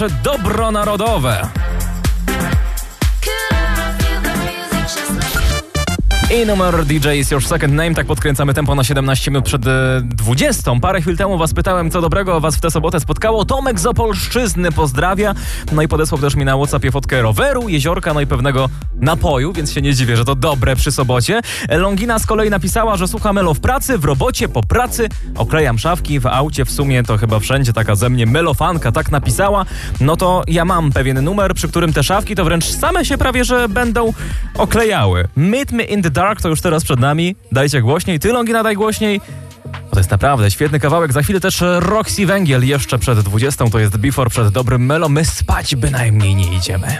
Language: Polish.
Dobro narodowe. I numer DJ is your second name. Tak podkręcamy tempo na 17 minut przed 20. Parę chwil temu was pytałem, co dobrego was w tę sobotę spotkało. Tomek z Opolszczyzny pozdrawia. No i podesłał też mi na WhatsAppie fotkę roweru, jeziorka, no i pewnego napoju, więc się nie dziwię, że to dobre przy sobocie. Longina z kolei napisała, że słucha Melo w pracy, w robocie, po pracy. Oklejam szafki, w aucie, w sumie to chyba wszędzie taka ze mnie melofanka, tak napisała. No to ja mam pewien numer, przy którym te szafki to wręcz same się prawie, że będą oklejały. Meet Me in the Dark to już teraz przed nami. Dajcie głośniej, ty Longina daj głośniej. Bo to jest naprawdę świetny kawałek. Za chwilę też Roxy Węgiel jeszcze przed 20. To jest Before przed dobrym Melo. My spać bynajmniej nie idziemy.